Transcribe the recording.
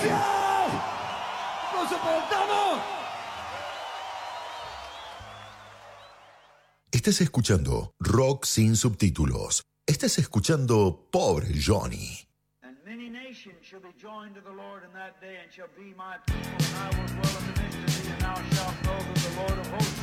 ¡Lo soportamos! Estás escuchando Rock sin subtítulos. Estás escuchando Pobre Johnny. And many nations shall be joined to the Lord in that day, and shall be my people, and I will dwell in the midst of thee, and thou shalt know that the Lord of hosts